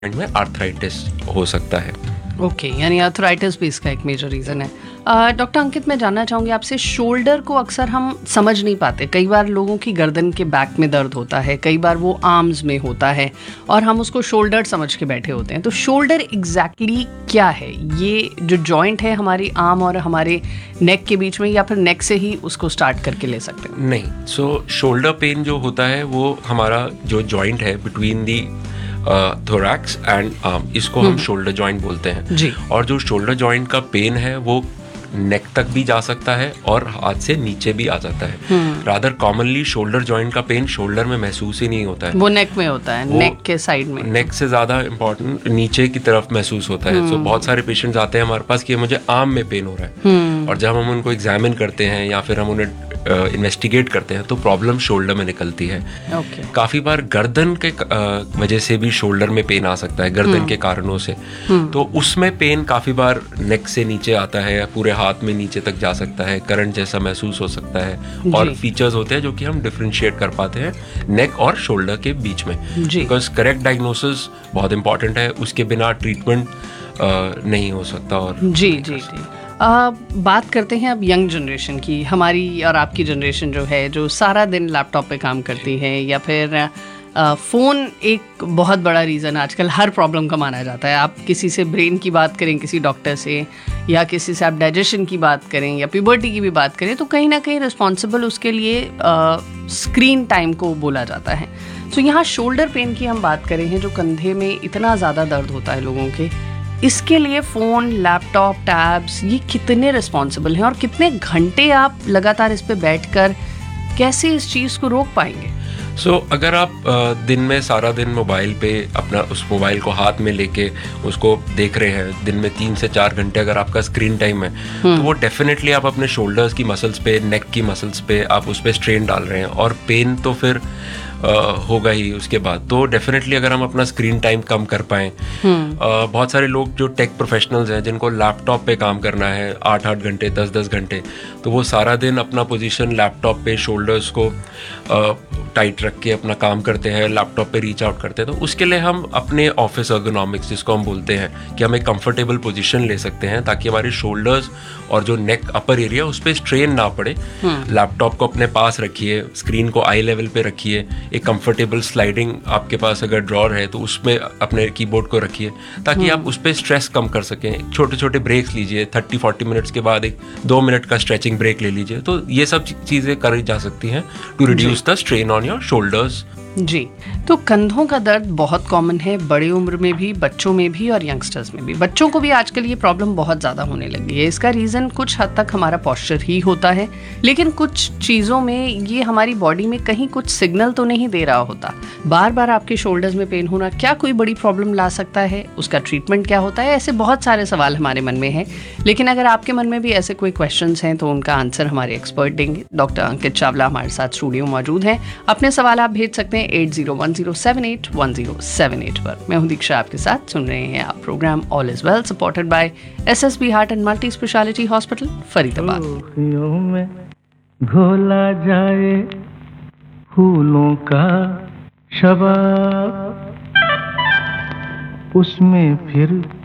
में आर्थराइटिस हो सकता है। ओके, यानी आर्थराइटिस भी इसका एक मेजर रीज़न है। डॉक्टर अंकित, मैं जानना चाहूँगी आपसे, शोल्डर को अक्सर हम समझ नहीं पाते। कई बार लोगों की गर्दन के बैक में दर्द होता है, कई बार वो आर्म्स में होता है और हम उसको शोल्डर समझ के बैठे होते हैं। तो शोल्डर एग्जैक्टली क्या है? ये जो जॉइंट है हमारी आर्म और हमारे नेक के बीच में, या फिर नेक से ही उसको स्टार्ट करके ले सकते हैं? नहीं, सो शोल्डर पेन जो होता है वो हमारा जो जॉइंट है between the thorax and arm, इसको हम शोल्डर जॉइंट बोलते हैं जी। और जो शोल्डर जॉइंट का पेन है वो नेक तक भी जा सकता है और हाथ से नीचे भी आ जाता है। रादर कॉमनली शोल्डर जॉइंट का पेन शोल्डर में महसूस ही नहीं होता है, वो नेक में होता है, नेक के साइड में, नेक से ज़्यादा इम्पोर्टेंट नीचे की तरफ महसूस होता है। तो बहुत सारे पेशेंट्स आते हैं हमारे पास कि मुझे आर्म में पेन हो रहा है, और जब हम उनको एग्जामिन करते हैं या फिर हम उन्हें इन्वेस्टिगेट करते हैं तो प्रॉब्लम शोल्डर में निकलती है। काफ़ी बार गर्दन के वजह से भी शोल्डर में पेन आ सकता है, गर्दन के कारणों से। तो उसमें पेन काफ़ी बार नेक से नीचे आता है, पूरे हाथ में नीचे तक जा सकता है, करंट जैसा महसूस हो सकता है, और फीचर्स होते हैं जो कि हम डिफरेंशिएट कर पाते हैं नेक और शोल्डर के बीच में। बिकॉज करेक्ट डायग्नोसिस बहुत इंपॉर्टेंट है, उसके बिना ट्रीटमेंट नहीं हो सकता। और जी। बात करते हैं अब यंग जनरेशन की। हमारी और आपकी जनरेशन जो है, जो सारा दिन लैपटॉप पे काम करती है, या फिर फ़ोन एक बहुत बड़ा रीज़न आजकल हर प्रॉब्लम का माना जाता है। आप किसी से ब्रेन की बात करें, किसी डॉक्टर से, या किसी से आप डाइजेशन की बात करें या प्यूबर्टी की भी बात करें, तो कहीं ना कहीं रिस्पॉन्सिबल उसके लिए स्क्रीन टाइम को बोला जाता है। तो यहाँ शोल्डर पेन की हम बात करें हैं, जो कंधे में इतना ज़्यादा दर्द होता है लोगों के, इसके लिए फ़ोन, लैपटॉप, टैब्स, ये कितने रिस्पॉन्सिबल हैं और कितने घंटे आप लगातार इस पे बैठकर कैसे इस चीज़ को रोक पाएंगे? अगर आप दिन में सारा दिन मोबाइल पे अपना उस मोबाइल को हाथ में लेके उसको देख रहे हैं, दिन में 3 से 4 घंटे अगर आपका स्क्रीन टाइम है, तो वो डेफिनेटली आप अपने शोल्डर्स की मसल्स पे, नेक की मसल्स पे आप उस पर स्ट्रेन डाल रहे हैं, और पेन तो फिर होगा ही उसके बाद। तो डेफिनेटली अगर हम अपना स्क्रीन टाइम कम कर पाएँ, बहुत सारे लोग जो टेक प्रोफेशनल्स हैं जिनको लैपटॉप पे काम करना है 8-8 घंटे, 10-10 घंटे, तो वो सारा दिन अपना पोजीशन लैपटॉप पे शोल्डर्स को टाइट रख के अपना काम करते हैं, लैपटॉप पे रीच आउट करते हैं। तो उसके लिए हम अपने ऑफिस अर्गोनॉमिक्स, जिसको हम बोलते हैं, कि हम एक कंफर्टेबल पोजीशन ले सकते हैं ताकि हमारे शोल्डर्स और जो नेक अपर एरिया उस पर स्ट्रेन ना पड़े। लैपटॉप को अपने पास रखिए, स्क्रीन को आई लेवल पे रखिए, एक कंफर्टेबल स्लाइडिंग आपके पास अगर ड्रॉर है तो उसमें अपने कीबोर्ड को रखिए ताकि आप उस पर स्ट्रेस कम कर सकें। छोटे छोटे ब्रेक्स लीजिए, 30-40 मिनट्स के बाद एक 2 मिनट का स्ट्रेचिंग ब्रेक ले लीजिए। तो ये सब चीज़ें करी जा सकती हैं to reduce the strain on your shoulders. जी, तो कंधों का दर्द बहुत कॉमन है, बड़े उम्र में भी, बच्चों में भी और यंगस्टर्स में भी। बच्चों को भी आजकल ये प्रॉब्लम बहुत ज़्यादा होने लगी है। इसका रीज़न कुछ हद तक हमारा पॉस्चर ही होता है, लेकिन कुछ चीज़ों में ये हमारी बॉडी में कहीं कुछ सिग्नल तो नहीं दे रहा होता। बार बार आपके शोल्डर्स में पेन होना क्या कोई बड़ी प्रॉब्लम ला सकता है? उसका ट्रीटमेंट क्या होता है? ऐसे बहुत सारे सवाल हमारे मन में हैं, लेकिन अगर आपके मन में भी ऐसे कोई क्वेश्चंस हैं तो उनका आंसर हमारे एक्सपर्ट देंगे। डॉक्टर अंकित चावला हमारे साथ स्टूडियो मौजूद हैं। अपने सवाल आप भेज सकते हैं 8010781078 पर। मैं हूं दीक्षा, आपके साथ सुन रहे हैं आप program all is well, supported by SSB heart and multi speciality hospital, Faridabad. में घोला जाए फूलों का शबाब, उसमें फिर